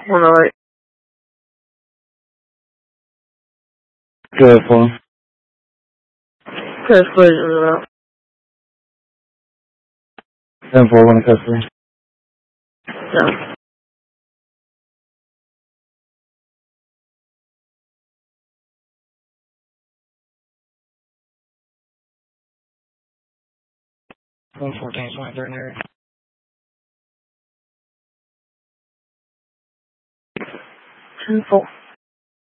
108. Good for Press collision out. 10-4, custody. Yeah. One 14, 23. 10-4.